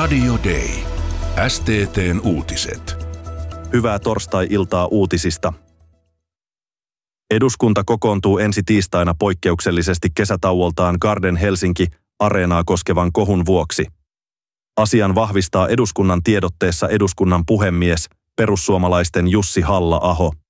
Radio Day. STT:n uutiset. Hyvää torstai-iltaa uutisista. Eduskunta kokoontuu ensi tiistaina poikkeuksellisesti kesätauoltaan Garden Helsinki-areenaa koskevan kohun vuoksi. Asian vahvistaa eduskunnan tiedotteessa eduskunnan puhemies, perussuomalaisten Jussi Halla-aho.